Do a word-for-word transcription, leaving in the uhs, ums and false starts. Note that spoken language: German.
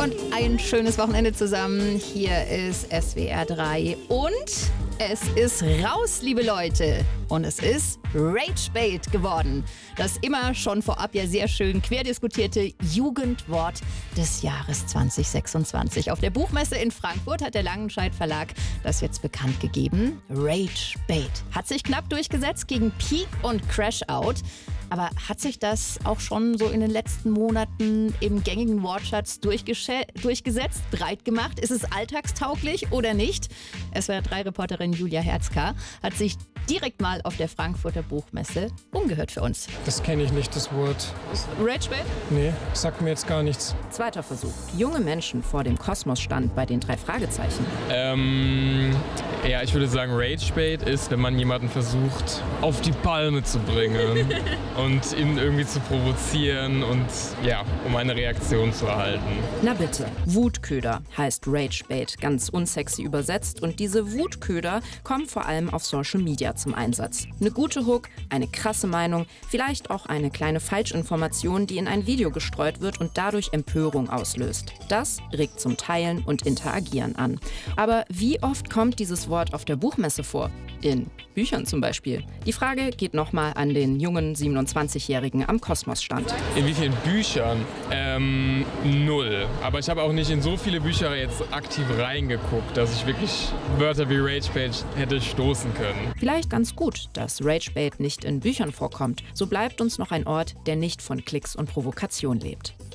und ein schönes Wochenende zusammen. Hier ist S W R drei und es ist raus, liebe Leute. Und es ist Ragebait geworden. Das immer schon vorab ja sehr schön querdiskutierte Jugendwort des Jahres zwanzig sechsundzwanzig. Auf der Buchmesse in Frankfurt hat der Langenscheidt Verlag das jetzt bekannt gegeben. Ragebait hat sich knapp durchgesetzt gegen Peak und Crash Out. Aber hat sich das auch schon so in den letzten Monaten im gängigen Wortschatz durchgesetzt, breit gemacht? Ist es alltagstauglich oder nicht? S W R drei Reporterin Julia Herzka hat sich direkt mal auf der Frankfurter Buchmesse umgehört für uns. Das kenne ich nicht, das Wort. Ragebait? Nee, sagt mir jetzt gar nichts. Zweiter Versuch. Junge Menschen vor dem Kosmosstand bei den drei Fragezeichen. Ähm, ja, ich würde sagen, Ragebait ist, wenn man jemanden versucht, auf die Palme zu bringen und ihn irgendwie zu provozieren und ja, um eine Reaktion zu erhalten. Na bitte. Wutköder heißt Ragebait, ganz unsexy übersetzt. Und diese Wutköder kommen vor allem auf Social Media zum Einsatz. Eine gute Hook, eine krasse Meinung, vielleicht auch eine kleine Falschinformation, die in ein Video gestreut wird und dadurch Empörung auslöst. Das regt zum Teilen und Interagieren an. Aber wie oft kommt dieses Wort auf der Buchmesse vor? In Büchern zum Beispiel. Die Frage geht nochmal an den jungen siebenundzwanzigjährigen am Kosmosstand. In wie vielen Büchern? Ähm, null. Aber ich habe auch nicht in so viele Bücher jetzt aktiv reingeguckt, dass ich wirklich Wörter wie Ragebait hätte stoßen können. Vielleicht ganz gut, dass Ragebait nicht in Büchern vorkommt. So bleibt uns noch ein Ort, der nicht von Klicks und Provokation lebt.